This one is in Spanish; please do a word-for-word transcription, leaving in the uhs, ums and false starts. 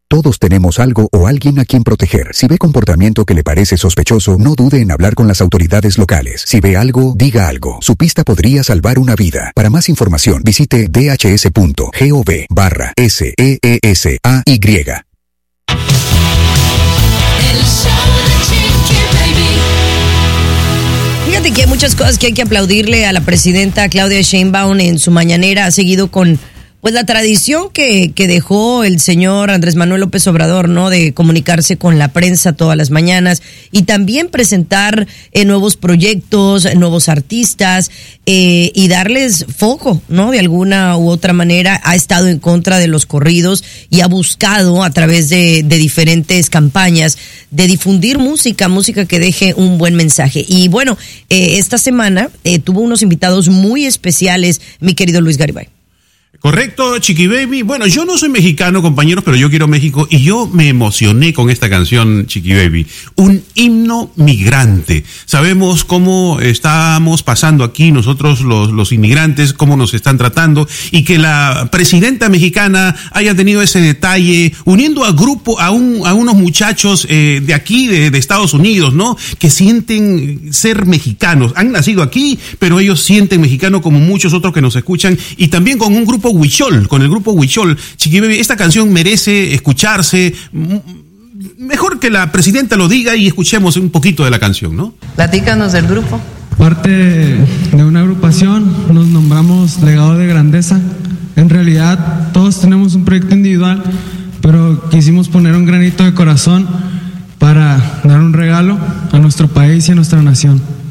Todos tenemos algo o alguien a quien proteger. Si ve comportamiento que le parece sospechoso, no dude en hablar con las autoridades locales. Si ve algo, diga algo. Su pista podría salvar una vida. Para más información, visite dhs.gov barra S E E S A Y. Fíjate que hay muchas cosas que hay que aplaudirle a la presidenta Claudia Sheinbaum en su mañanera. Ha seguido con pues la tradición que, que dejó el señor Andrés Manuel López Obrador, ¿no? De comunicarse con la prensa todas las mañanas y también presentar eh, nuevos proyectos, nuevos artistas eh, y darles foco, ¿no? De alguna u otra manera ha estado en contra de los corridos y ha buscado a través de, de diferentes campañas de difundir música, música que deje un buen mensaje. Y bueno, eh, esta semana eh, tuvo unos invitados muy especiales, mi querido Luis Garibay. Correcto, Chiqui Baby. Bueno, yo no soy mexicano, compañeros, pero yo quiero México y yo me emocioné con esta canción, Chiqui Baby. Un himno migrante. Sabemos cómo estamos pasando aquí nosotros los, los inmigrantes, cómo nos están tratando y que la presidenta mexicana haya tenido ese detalle uniendo a grupo, a un, a unos muchachos eh, de aquí, de, de Estados Unidos, ¿no? Que sienten ser mexicanos. Han nacido aquí, pero ellos sienten mexicano como muchos otros que nos escuchan y también con un grupo Huichol, con el grupo Huichol. Chiqui Baby, esta canción merece escucharse. Mejor que la presidenta lo diga y escuchemos un poquito de la canción, ¿no? Platícanos del grupo. Parte de una agrupación, nos nombramos Legado de Grandeza. En realidad, todos tenemos un proyecto individual, pero quisimos poner un granito de corazón para dar un regalo a nuestro país y a nuestra nación.